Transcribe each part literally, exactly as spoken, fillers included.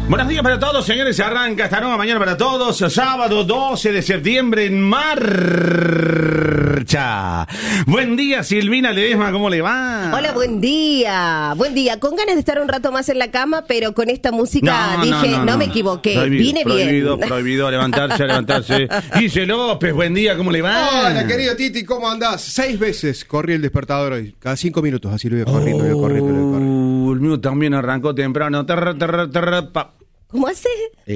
Buenos días para todos, señores. Se arranca esta nueva mañana para todos. Sábado doce de septiembre en marcha. Buen día, Silvina Ledesma, ¿cómo le va? Hola, buen día. Buen día. Con ganas de estar un rato más en la cama, pero con esta música No, dije, no, no, no, no. me equivoqué. Prohibido, Vine prohibido, bien. Prohibido, levantarse, levantarse. Guille López, buen día, ¿cómo le va? Hola, querido Titi, ¿cómo andás? Seis veces corrí el despertador hoy. Cada cinco minutos, así lo iba corriendo, lo iba corriendo, lo iba corriendo. Uh, el mío también arrancó temprano. Terra, terra, terra, pa. ¿Cómo hace?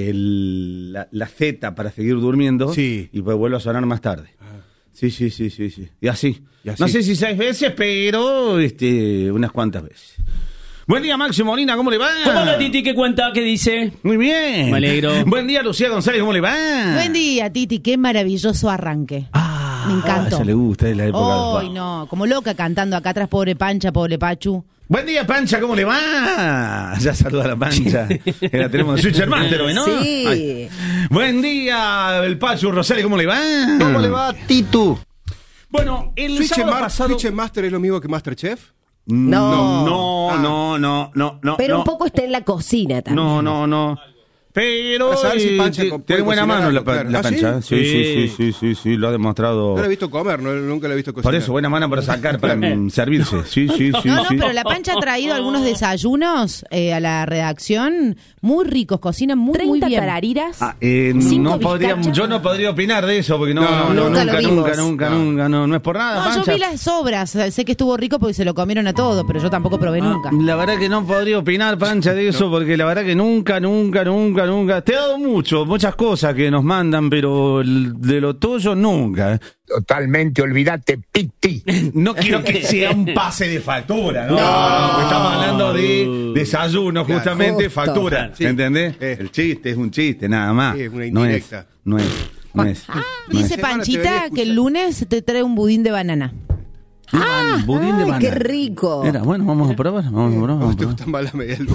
El, la, la Z para seguir durmiendo. Sí. Y pues vuelve a sonar más tarde. Sí, sí, sí, sí, sí. Y así. Y así. No sé si seis veces, pero este, unas cuantas veces. Buen día, Máximo Molina, ¿cómo le va? Hola, Titi, ¿qué cuenta? ¿Qué dice? Muy bien. Me alegro. Buen día, Lucía González, ¿cómo le va? Buen día, Titi, qué maravilloso arranque. Ah, Me encantó. a ella le gusta, es la época. Ay, no, como loca cantando acá atrás, pobre Pancha, pobre Pachu. Buen día, Pancha, ¿cómo le va? Ya saluda a la Pancha. Que la tenemos en Switcher Master hoy, ¿no? Sí. Ay. Buen día, el Pachu Rosales, ¿cómo le va? ¿Cómo le va, Titu? Bueno, el ¿Switch sábado Mar- pasado... Switch Master es lo mismo que Masterchef? No. No, Ah. no, no, no, no. Pero no. un poco está en la cocina también. No, no, no. Pero A saber si eh, Pancha te- puede tiene buena cocinar mano la, algo, pa- claro. la ¿Ah, sí? Pancha. Sí, sí, sí, sí, sí, sí, lo ha demostrado. No la he visto comer, no, nunca la he visto cocinar. Por eso, buena mano para sacar, para mm, servirse. Sí, sí, sí. No, no, sí. pero la Pancha ha traído algunos desayunos eh, a la redacción muy ricos, cocinan muy, muy treinta bien. tarariras. Ah, eh, Cinco no podría, bizcachas. yo no podría opinar de eso, porque no, No, no, no, nunca nunca, lo nunca, vimos. nunca, No. nunca, no, no es por nada, No, yo Pancha. vi las sobras, sé que estuvo rico porque se lo comieron a todos, pero yo tampoco probé nunca. La verdad que no podría opinar, Pancha, de eso, porque la verdad que nunca, nunca, nunca, nunca. Te he dado mucho, muchas cosas que nos mandan, pero el- de lo tuyo nunca. Totalmente, olvídate, Piti. No quiero que sea un pase de factura, ¿no? No. No, pues estamos hablando de desayuno, Claro. justamente, Justo. factura. Sí. ¿Entendés? Eh. El chiste es un chiste, nada más. Sí, una no es, indirecta. no es, no es. Ah, no dice es. Semana te Panchita venía a que escuchar. el lunes te trae un budín de banana. Ah, budín de Ay, banana. qué rico. Era, bueno, vamos a probar, vamos a probar. ¿A Vamos vos a te probar. gusta más la media luz?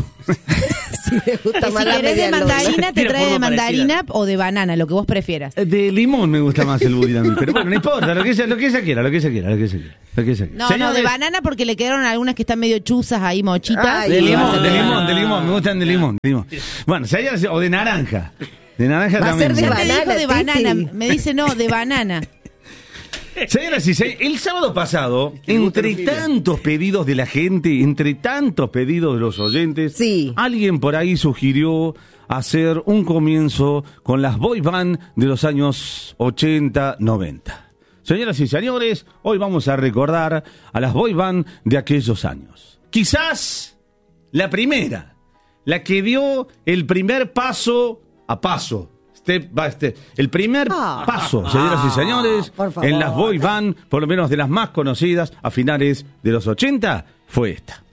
Si me gusta Que más si la querés de media luna. mandarina, te Tiene trae de forma mandarina o de banana, lo que vos prefieras. De limón me gusta más el budín a mí, pero bueno, no importa, lo que ella, lo que ella quiera, lo que ella quiera, lo que ella quiera. Lo que ella quiera. No, no, de Señores, banana porque le quedaron algunas que están medio chuzas ahí, mochitas. Ay, De Sí, va a limón, ser de de limón, banana. de limón, me gustan de limón, de limón. Bueno, si hay algo- o de naranja. De naranja Va a también. ser de Ya te banana, dijo de Titi. banana, me dice no, de banana. Señoras y señores, el sábado pasado, entre tantos pedidos de la gente, entre tantos pedidos de los oyentes, Sí. alguien por ahí sugirió hacer un comienzo con las boy band de los años ochenta, noventa. Señoras y señores, hoy vamos a recordar a las boy band de aquellos años. Quizás la primera, la que dio el primer paso a paso. Step by step. El primer Ah. paso, señoras y señores, por favor. en las boy band, por lo menos de las más conocidas, a finales de los ochenta, fue esta.